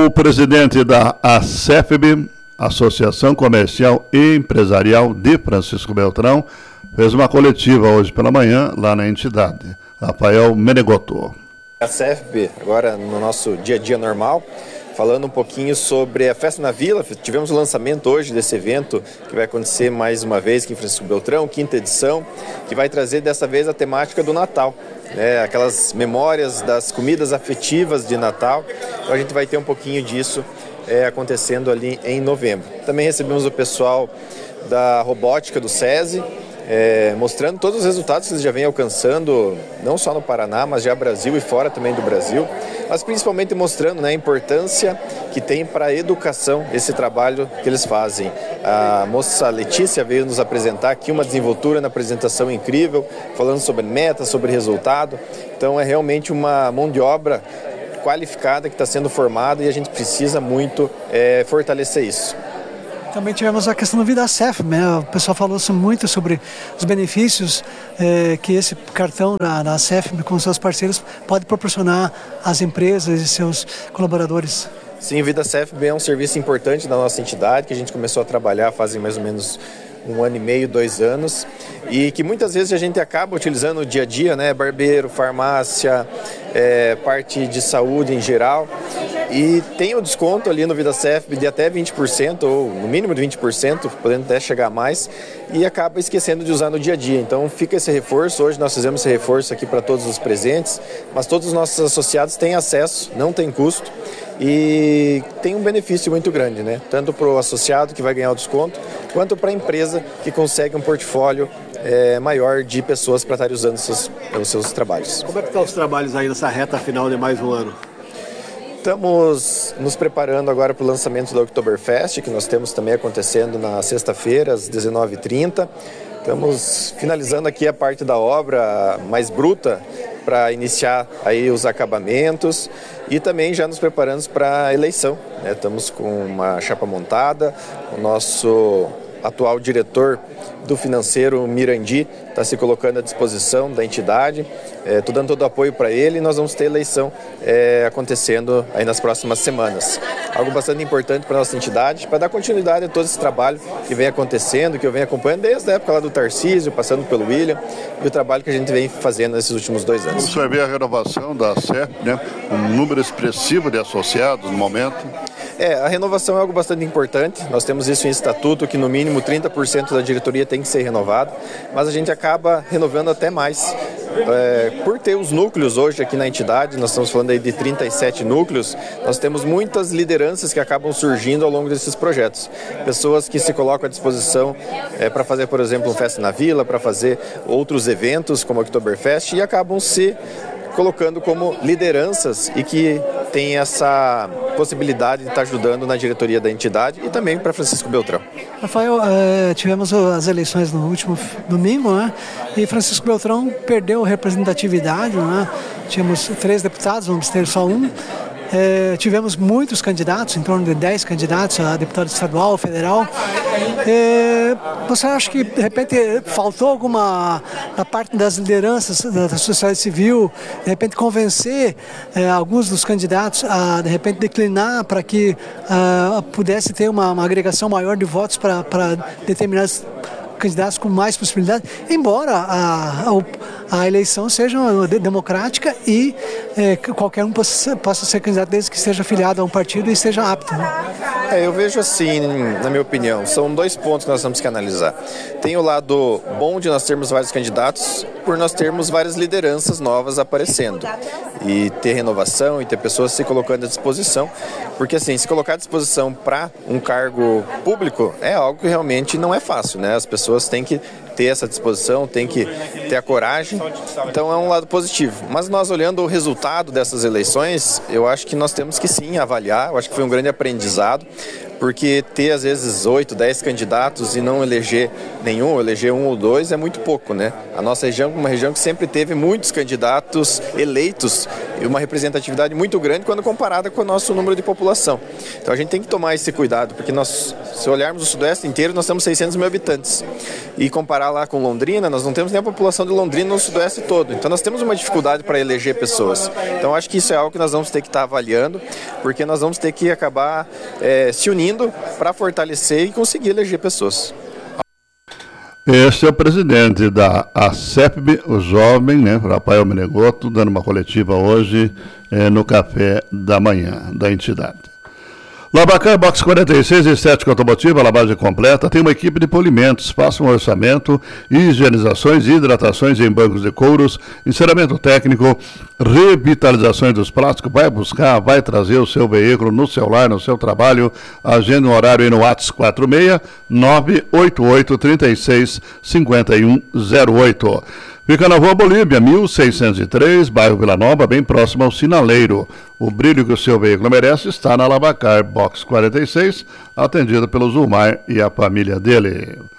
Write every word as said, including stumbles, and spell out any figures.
O presidente da ACEFB, Associação Comercial e Empresarial de Francisco Beltrão, fez uma coletiva hoje pela manhã lá na entidade. Rafael Menegotto. A ACEFB, agora no nosso dia a dia normal, falando um pouquinho sobre a Festa na Vila. Tivemos o lançamento hoje desse evento, que vai acontecer mais uma vez aqui em Francisco Beltrão, quinta edição, que vai trazer dessa vez a temática do Natal, né? Aquelas memórias das comidas afetivas de Natal. Então a gente vai ter um pouquinho disso é, acontecendo ali em novembro. Também recebemos o pessoal da robótica do SESI, É, mostrando todos os resultados que eles já vêm alcançando, não só no Paraná, mas já Brasil e fora também do Brasil, mas principalmente mostrando, né, a importância que tem para a educação esse trabalho que eles fazem. A moça Letícia veio nos apresentar aqui uma desenvoltura na apresentação incrível, falando sobre metas, sobre resultado. Então é realmente uma mão de obra qualificada que está sendo formada e a gente precisa muito é, fortalecer isso. Também tivemos a questão do VidaCef, né? O pessoal falou muito sobre os benefícios eh, que esse cartão da, da Cef com seus parceiros pode proporcionar às empresas e seus colaboradores. Sim, o VidaCef é um serviço importante da nossa entidade, que a gente começou a trabalhar fazem mais ou menos um ano e meio, dois anos, e que muitas vezes a gente acaba utilizando no dia a dia, né? Barbeiro, farmácia, é, parte de saúde em geral. E tem o desconto ali no VidaCef de até vinte por cento, ou no mínimo de vinte por cento, podendo até chegar a mais, e acaba esquecendo de usar no dia a dia. Então fica esse reforço. Hoje nós fizemos esse reforço aqui para todos os presentes, mas todos os nossos associados têm acesso, não tem custo, e tem um benefício muito grande, né? Tanto para o associado que vai ganhar o desconto, quanto para a empresa que consegue um portfólio é, maior de pessoas para estar usando os seus, os seus trabalhos. Como é que estão os trabalhos aí nessa reta final de mais um ano? Estamos nos preparando agora para o lançamento do Oktoberfest, que nós temos também acontecendo na sexta-feira, às dezenove e trinta. Estamos finalizando aqui a parte da obra mais bruta para iniciar aí os acabamentos e também já nos preparando para a eleição, né? Estamos com uma chapa montada, o nosso atual diretor do financeiro, Mirandi, está se colocando à disposição da entidade. Estou é, dando todo o apoio para ele e nós vamos ter eleição é, acontecendo aí nas próximas semanas. Algo bastante importante para a nossa entidade, para dar continuidade a todo esse trabalho que vem acontecendo, que eu venho acompanhando desde a época lá do Tarcísio, passando pelo William, e o trabalho que a gente vem fazendo nesses últimos dois anos. Você vai ver a renovação da Cef, né? Um número expressivo de associados no momento. É, a renovação é algo bastante importante. Nós temos isso em estatuto, que no mínimo trinta por cento da diretoria tem que ser renovado, mas a gente acaba renovando até mais. É, por ter os núcleos hoje aqui na entidade, nós estamos falando aí de trinta e sete núcleos, nós temos muitas lideranças que acabam surgindo ao longo desses projetos. Pessoas que se colocam à disposição é, para fazer, por exemplo, um Festa na Vila, para fazer outros eventos como o Oktoberfest, e acabam se colocando como lideranças e que tem essa possibilidade de estar ajudando na diretoria da entidade e também para Francisco Beltrão. Rafael, eh, tivemos as eleições no último domingo, né? E Francisco Beltrão perdeu representatividade, né? Tínhamos três deputados, vamos ter só um. É, tivemos muitos candidatos, em torno de dez candidatos a deputado estadual, federal. É, você acha que, de repente, faltou alguma, da parte das lideranças da, da sociedade civil, de repente, convencer é, alguns dos candidatos a, de repente, declinar para que a, pudesse ter uma, uma agregação maior de votos para determinados candidatos com mais possibilidade, embora a, a, a eleição seja democrática e é, qualquer um possa, possa ser candidato desde que esteja afiliado a um partido e esteja apto, né? É, eu vejo assim, na minha opinião, são dois pontos que nós temos que analisar. Tem o lado bom de nós termos vários candidatos, por nós termos várias lideranças novas aparecendo. E ter renovação e ter pessoas se colocando à disposição. Porque assim, se colocar à disposição para um cargo público é algo que realmente não é fácil, né? As pessoas têm que ter essa disposição, têm que ter a coragem. Então é um lado positivo. Mas nós olhando o resultado dessas eleições, eu acho que nós temos que sim avaliar. Eu acho que foi um grande aprendizado. Porque ter às vezes oito, dez candidatos e não eleger nenhum, eleger um ou dois é muito pouco, né? A nossa região é uma região que sempre teve muitos candidatos eleitos e uma representatividade muito grande quando comparada com o nosso número de população. Então a gente tem que tomar esse cuidado, porque nós, se olharmos o Sudoeste inteiro, nós temos seiscentos mil habitantes. E comparar lá com Londrina, nós não temos nem a população de Londrina no Sudoeste todo. Então nós temos uma dificuldade para eleger pessoas. Então acho que isso é algo que nós vamos ter que estar avaliando, porque nós vamos ter que acabar é, se unindo para fortalecer e conseguir eleger pessoas. Este é o presidente da ACEPB, o jovem, né, Rafael Menegotto, dando uma coletiva hoje eh, no café da manhã da entidade. Labacar Box quarenta e seis, estética automotiva, lavagem completa, tem uma equipe de polimentos, faça um orçamento, higienizações e hidratações em bancos de couros, encerramento técnico, revitalizações dos plásticos, vai buscar, vai trazer o seu veículo no seu lar, no seu trabalho, agenda um horário aí no WhatsApp quatro seis nove oito oito três seis cinco um zero oito. Fica na Rua Bolívia, mil seiscentos e três, bairro Vila Nova, bem próximo ao Sinaleiro. O brilho que o seu veículo merece está na Lavacar Box quarenta e seis, atendido pelo Zulmar e a família dele.